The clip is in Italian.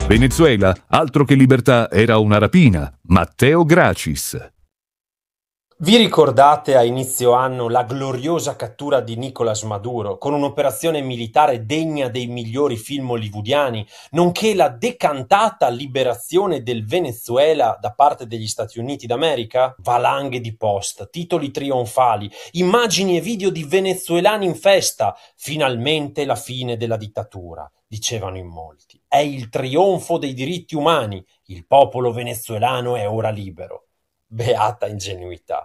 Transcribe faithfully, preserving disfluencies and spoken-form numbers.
Venezuela, altro che libertà, era una rapina. Matteo Gracis. Vi ricordate a inizio anno la gloriosa cattura di Nicolás Maduro con un'operazione militare degna dei migliori film hollywoodiani, nonché la decantata liberazione del Venezuela da parte degli Stati Uniti d'America? Valanghe di post, titoli trionfali, immagini e video di venezuelani in festa. Finalmente la fine della dittatura, dicevano in molti. È il trionfo dei diritti umani. Il popolo venezuelano è ora libero. Beata ingenuità.